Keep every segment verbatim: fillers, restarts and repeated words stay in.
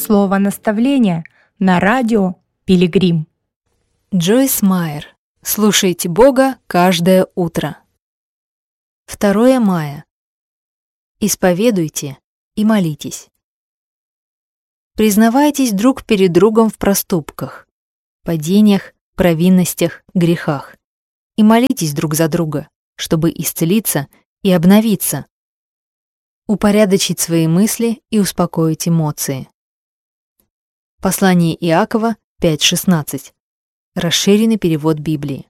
слово наставления на радио «Пилигрим». Джойс Майер. Слушайте Бога каждое утро. второе мая. Исповедуйте и молитесь. Признавайтесь друг перед другом в проступках, падениях, провинностях, грехах и молитесь друг за друга, чтобы исцелиться и обновиться, упорядочить свои мысли и успокоить эмоции. Послание Иакова пять шестнадцать. Расширенный перевод Библии.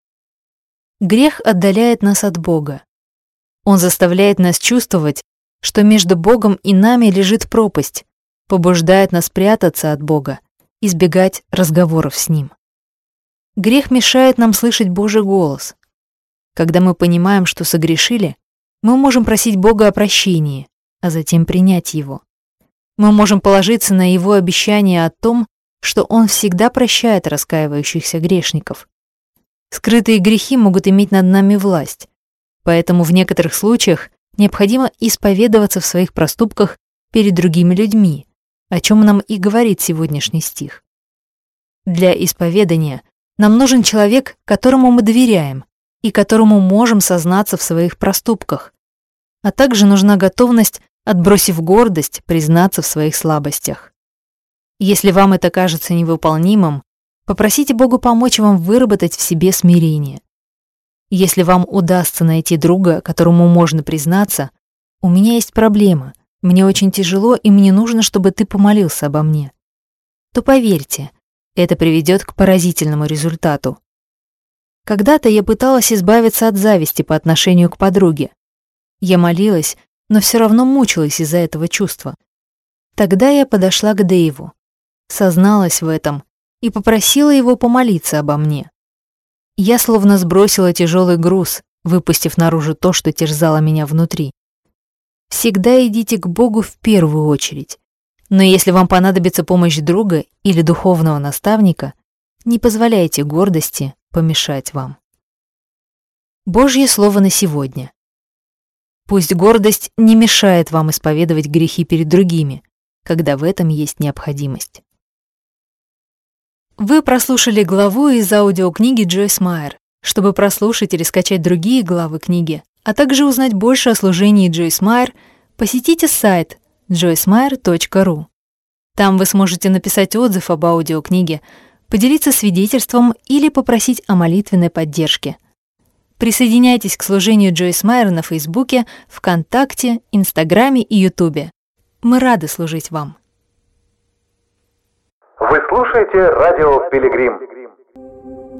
Грех отдаляет нас от Бога. Он заставляет нас чувствовать, что между Богом и нами лежит пропасть, побуждает нас прятаться от Бога, избегать разговоров с Ним. Грех мешает нам слышать Божий голос. Когда мы понимаем, что согрешили, мы можем просить Бога о прощении, а затем принять Его. Мы можем положиться на Его обещание о том, что Он всегда прощает раскаивающихся грешников. Скрытые грехи могут иметь над нами власть, поэтому в некоторых случаях необходимо исповедоваться в своих проступках перед другими людьми, о чем нам и говорит сегодняшний стих. Для исповедания нам нужен человек, которому мы доверяем и которому можем сознаться в своих проступках, а также нужна готовность, отбросив гордость, признаться в своих слабостях. Если вам это кажется невыполнимым, попросите Бога помочь вам выработать в себе смирение. Если вам удастся найти друга, которому можно признаться: «У меня есть проблема, мне очень тяжело, и мне нужно, чтобы ты помолился обо мне», то поверьте, это приведет к поразительному результату. Когда-то я пыталась избавиться от зависти по отношению к подруге. Я молилась, но все равно мучилась из-за этого чувства. Тогда я подошла к Дэйву, созналась в этом и попросила его помолиться обо мне. Я словно сбросила тяжелый груз, выпустив наружу то, что терзало меня внутри. Всегда идите к Богу в первую очередь. Но если вам понадобится помощь друга или духовного наставника, не позволяйте гордости помешать вам. Божье слово на сегодня. Пусть гордость не мешает вам исповедовать грехи перед другими, когда в этом есть необходимость. Вы прослушали главу из аудиокниги Джойс Майер. Чтобы прослушать или скачать другие главы книги, а также узнать больше о служении Джойс Майер, посетите сайт джойс майер точка ру. Там вы сможете написать отзыв об аудиокниге, поделиться свидетельством или попросить о молитвенной поддержке. Присоединяйтесь к служению Джойс Майер на Фейсбуке, ВКонтакте, Инстаграме и Ютубе. Мы рады служить вам. Вы слушаете радио «Пилигрим».